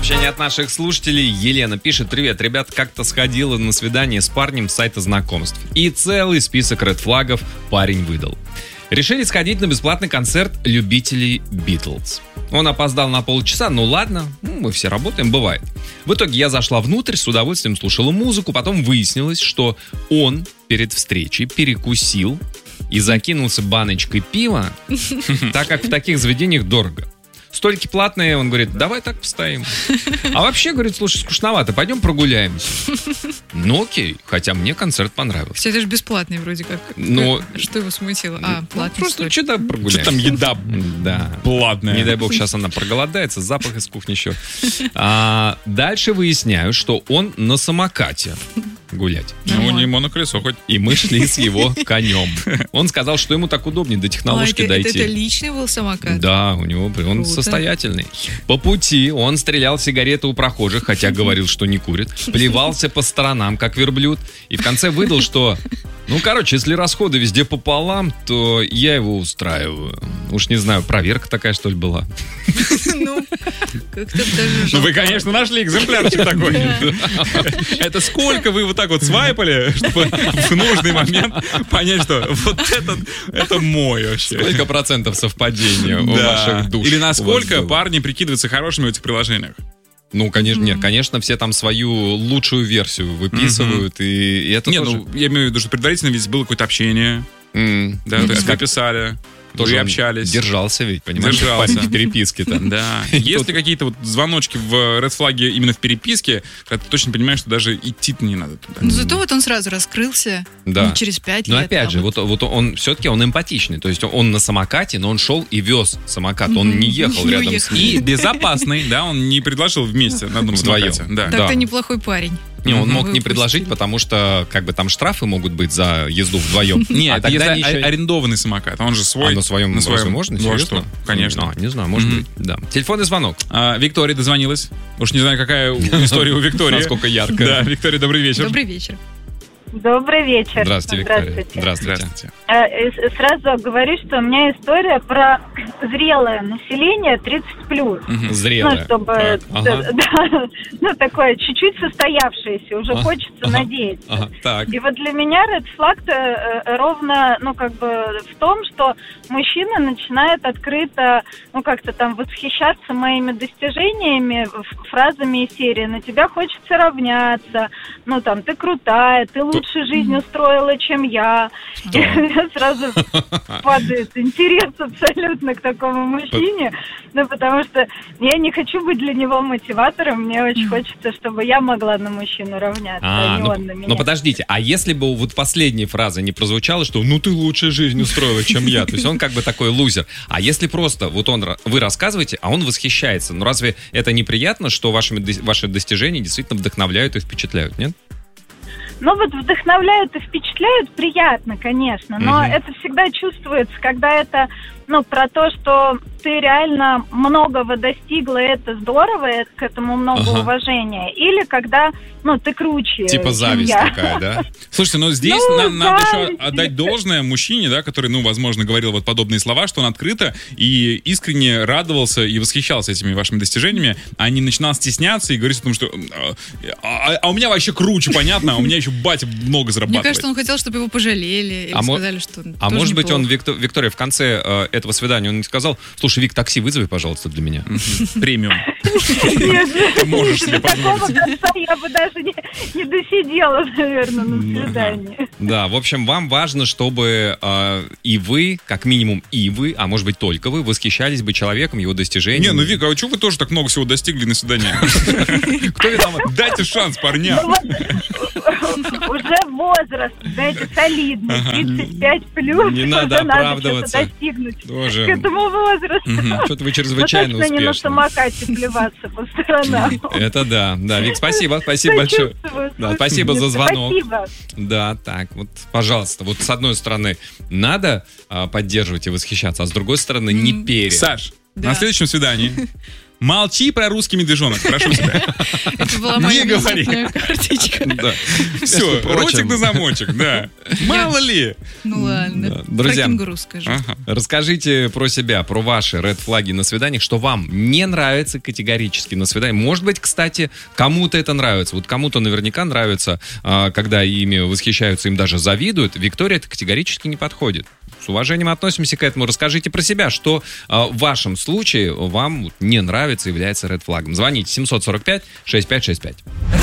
Сообщение от наших слушателей. Елена пишет: привет, ребят, как-то сходила на свидание с парнем с сайта знакомств. И целый список ред-флагов парень выдал. Решили сходить на бесплатный концерт любителей Битлз. Он опоздал на полчаса, ну ладно, мы все работаем, бывает. В итоге я зашла внутрь, с удовольствием слушала музыку, потом выяснилось, что он перед встречей перекусил и закинулся баночкой пива, так как в таких заведениях дорого. Столики платные, он говорит, давай так постоим. А вообще, говорит, слушай, скучновато, пойдем прогуляемся. Ну окей, хотя мне концерт понравился. Кстати, это же бесплатный вроде как. Но... Что его смутило? Платный. Просто что-то прогуляемся. Что там еда платная. Не дай бог, сейчас она проголодается, запах из кухни еще. Дальше выясняю, что он на самокате гулять. Ну, не моноколесо хоть. И мы шли с его конем. Он сказал, что ему так удобнее до технологии дойти. Это личный был самокат? Да, у него он состоятельный. По пути он стрелял сигареты у прохожих, хотя говорил, что не курит. Плевался по сторонам, как верблюд. И в конце выдал, что... Ну, короче, если расходы везде пополам, то я его устраиваю. Уж не знаю, проверка такая, что ли, была? Ну, как-то даже... Ну, вы, конечно, нашли экземплярчик такой. Это сколько вы вот так вот свайпали, чтобы в нужный момент понять, что вот это мой вообще. Сколько процентов совпадения у ваших душ? Или насколько парни прикидываются хорошими в этих приложениях? Ну, конечно, нет, конечно, все там свою лучшую версию выписывают, и это тоже... Ну, я имею в виду, что предварительно ведь было какое-то общение, да, то есть вы писали, тоже общались. Держался ведь, понимаешь, держался. в переписке-то. Да. Есть ли какие-то вот звоночки в редфлаге именно в переписке, когда ты точно понимаешь, что даже идти-то не надо туда? Ну, зато вот он сразу раскрылся. Да. Не через 5 лет. Но опять же, вот он все-таки он эмпатичный. То есть он на самокате, но он шел и вез самокат. Он не ехал рядом с ним. И безопасный, да, он не предложил вместе на одном самокате. Так-то неплохой парень. Не, он мог не предложить, потому что как бы там штрафы могут быть за езду вдвоем. Нет, если арендованный самокат, он же свой. На своем можно? Ну, что? Конечно. Не знаю, может быть, да. Телефонный звонок. Виктория дозвонилась. Уж не знаю, какая история у Виктории. Насколько ярко. Да, Виктория, добрый вечер. Добрый вечер. Добрый вечер. Здравствуйте, Виктория. Здравствуйте. Сразу говорю, что у меня история про зрелое население 30+. Зрелое. Ну, чтобы, ну, такое чуть-чуть состоявшееся, уже хочется надеяться. Так. И вот для меня red flag ровно, ну, как бы в том, что мужчина начинает открыто, ну, как-то там восхищаться моими достижениями, фразами из серии «на тебя хочется равняться», ну, там, «ты крутая», «ты лучше жизнь устроила, чем я». И у меня сразу падает интерес абсолютно к такому мужчине, ну, потому что я не хочу быть для него мотиватором, мне очень хочется, чтобы я могла на мужчину равняться, а не он на меня. Ну, подождите, а если бы вот последняя фраза не прозвучала, что «ну, ты лучше жизнь устроила, чем я», то есть он как бы такой лузер, а если просто вот вы рассказываете, а он восхищается, ну, разве это неприятно, что ваши достижения действительно вдохновляют и впечатляют, нет? Ну вот вдохновляют и впечатляют приятно, конечно, но это всегда чувствуется, когда это, ну, про то, что ты реально многого достигла, это здорово, к этому много уважения, или когда, ну, ты круче, типа зависть я. Такая, да? Слушайте, ну здесь надо еще отдать должное мужчине, да, который, ну, возможно, говорил вот подобные слова, что он открыто и искренне радовался и восхищался этими вашими достижениями, а не начинал стесняться и говорить о том, что а у меня вообще круче, понятно, а у меня еще батя много зарабатывает. Мне кажется, он хотел, чтобы его пожалели или сказали, что а может быть, он, Виктория, в конце этого свидания он не сказал: слушай, Вик, такси вызови, пожалуйста, для меня. Премиум. Ты можешь себе позволить. Я бы даже не досидела, наверное, на свидании. Да, в общем, вам важно, чтобы и вы, как минимум и вы, а может быть только вы, восхищались бы человеком, его достижениями. Не, ну, Вика, а что вы тоже так много всего достигли на свидании? Кто виноват? Дайте шанс парням. Уже возраст, знаете, солидный, 35+. Не надо оправдываться. Надо достигнуть тоже. К этому возрасту. Что-то вы чрезвычайно успешны. Не на самокате плеваться по сторонам. Это да. Да, Вик, спасибо большое. Да, спасибо за звонок. Спасибо. Да, так, вот, пожалуйста, вот с одной стороны надо поддерживать и восхищаться, а с другой стороны не пере. Саш, на следующем свидании Молчи про русский медвежонок, прошу тебя. Это была моя визитная карточка. Все, ротик на замочек, да. Мало ли. Ну ладно. Друзья, про кенгуру скажи. расскажите про себя, про ваши ред-флаги на свиданиях, что вам не нравится категорически на свидании. Может быть, кстати, кому-то это нравится. Вот кому-то наверняка нравится, когда ими восхищаются, им даже завидуют. Виктория это категорически не подходит. С уважением относимся к этому. Расскажите про себя, что в вашем случае вам не нравится, является ред-флагом. Звоните 745-6565.